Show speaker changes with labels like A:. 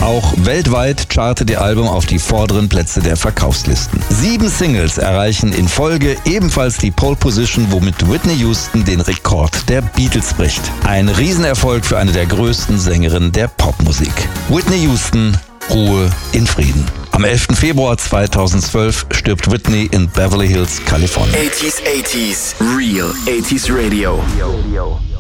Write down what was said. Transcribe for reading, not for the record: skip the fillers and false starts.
A: Auch weltweit chartet ihr Album auf die vorderen Plätze der Verkaufslisten. 7 Singles erreichen in Folge ebenfalls die Pole Position, womit Whitney Houston den Rekord der Beatles bricht. Ein Riesenerfolg für eine der größten Sängerinnen der Popmusik. Whitney Houston, Ruhe in Frieden. Am 11. Februar 2012 stirbt Whitney in Beverly Hills, Kalifornien.
B: 80s, Real 80s Radio.